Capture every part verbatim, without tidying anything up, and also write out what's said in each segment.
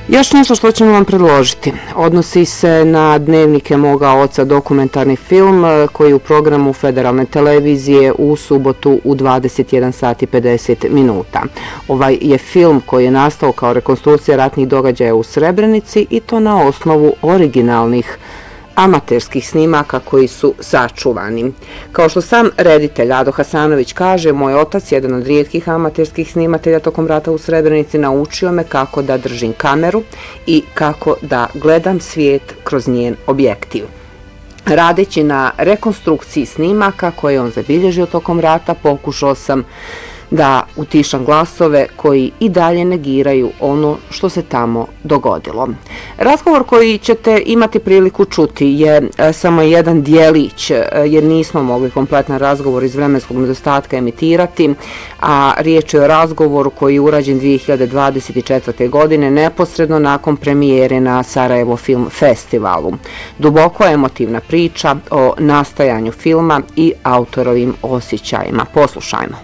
Još nešto što ćemo vam predložiti. Odnosi se na Dnevnike moga oca, dokumentarni film koji u programu Federalne televizije u subotu u dvadeset jedan sat i pedeset minuta. Ovaj je film koji je nastao kao rekonstrukcija ratnih događaja u Srebrenici i to na osnovu originalnih amaterskih snimaka koji su sačuvani. Kao što sam reditelj Ado Hasanović kaže, moj otac, jedan od rijetkih amaterskih snimatelja tokom rata u Srebrenici, naučio me kako da držim kameru i kako da gledam svijet kroz njen objektiv. Radeći na rekonstrukciji snimaka koje je on zabilježio tokom rata, pokušao sam da utišam glasove koji i dalje negiraju ono što se tamo dogodilo. Razgovor koji ćete imati priliku čuti je samo jedan dijelić, jer nismo mogli kompletan razgovor iz vremenskog nedostatka emitirati, a riječ je o razgovoru koji je urađen dvije hiljade dvadeset četvrte. godine neposredno nakon premijere na Sarajevo Film Festivalu. Duboko emotivna priča o nastajanju filma i autorovim osjećajima. Poslušajmo.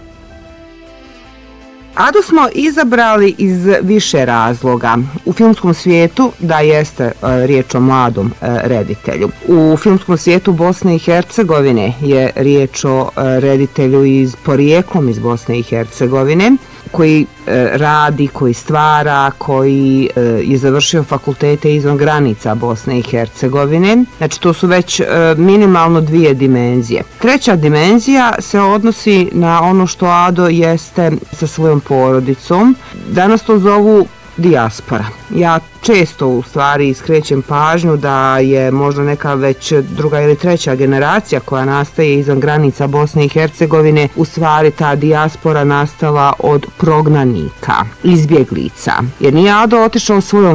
Ado smo izabrali iz više razloga. U filmskom svijetu da jeste riječ o mladom reditelju. U filmskom svijetu Bosne i Hercegovine je riječ o reditelju iz porijeklom iz Bosne i Hercegovine, koji radi, koji stvara, koji je završio fakultete izvan granica Bosne i Hercegovine. Znači, to su već minimalno dvije dimenzije. Treća dimenzija se odnosi na ono što Ado jeste sa svojom porodicom. Danas to zovu dijaspora. Ja često u stvari skrećem pažnju da je možda neka već druga ili treća generacija koja nastaje izvan granica Bosne i Hercegovine, u stvari ta dijaspora nastala od prognanika, izbjeglica. Jer nije Ado otišao svojom